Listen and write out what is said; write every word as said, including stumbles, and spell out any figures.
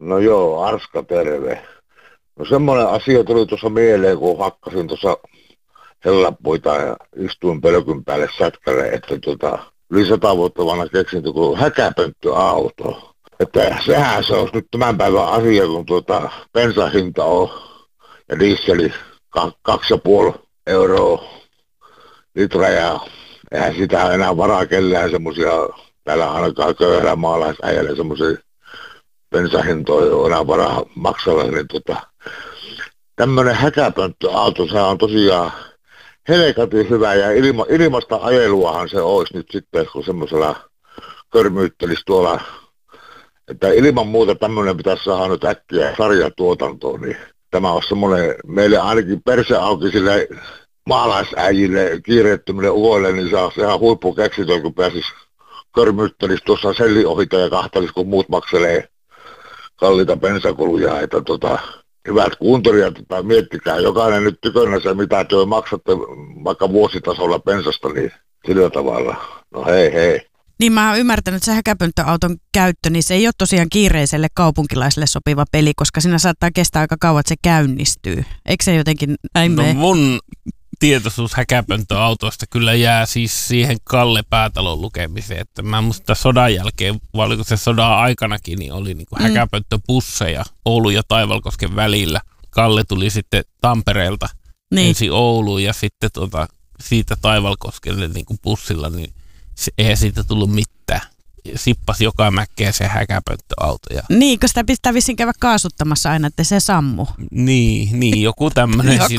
No joo, Arska terve. No semmoinen asia tuli tuossa mieleen, kun hakkasin tuossa hellapuita ja istuin pölkyn päälle sätkälle, että tota, yli sata vuotta vanha keksintö kuin häkäpönttöauto. Että sehän se olisi nyt tämän päivän asia, kun tuota bensahinta on ja dieseli kaksi ja puoli euroa litra ja eihän sitä enää varaa kellään semmosia, täällä ainakaan köyhällä maalaisäijällä semmosia bensahintoja on enää varaa maksalla, niin tota, tämmönen häkäpönttöauto, se on tosiaan helkatin hyvä ja ilma, ilmasta ajeluahan se olisi nyt sitten, kun semmoisella körmyyttelisi tuolla, että ilman muuta tämmöinen pitäisi saada nyt äkkiä sarjatuotantoon, niin tämä on semmoinen meille ainakin perse auki sille maalaisäijille, kiireettömille uvoille, niin se on ihan huippukeksintö, kun pääsis körmyyttelisi tuossa sellin ohita ja kahtalisi, kun muut makselee kalliita bensakuluja, että tota, hyvät kuuntelijat, että miettikää jokainen nyt tykönä se, mitä te maksatte vaikka vuositasolla bensasta, niin sillä tavalla. No hei hei. Niin mä oon ymmärtänyt, että se häkäpönttöauton käyttö, niin se ei ole tosiaan kiireiselle kaupunkilaiselle sopiva peli, koska siinä saattaa kestää aika kauan, että se käynnistyy. Eikö se jotenkin näin No mene? mun tietoisuus häkäpönttöautoista kyllä jää siis siihen Kalle Päätalon lukemiseen, että mä musta sodan jälkeen, vai oliko se sodan aikanakin, niin oli niinku mm. häkäpönttöbusseja Oulun ja Taivalkosken välillä. Kalle tuli sitten Tampereelta niin. ensin Ouluun ja sitten tuota, siitä Taivalkoskelle niinku bussilla, niin se, eihän siitä tullut mitään. Sippasi joka mäkkeä se häkäpönttöauto. Ja... Niin, kun sitä pitää vissiin käydä kaasuttamassa aina, että se sammu. Niin, niin joku tämmöinen.